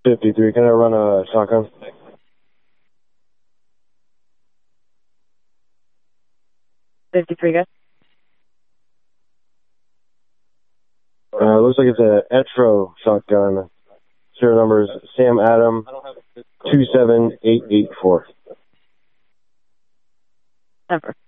53. Can I run a shotgun? Go. Looks like it's an Etro shotgun. Serial number is Sam Adam 27884. Never.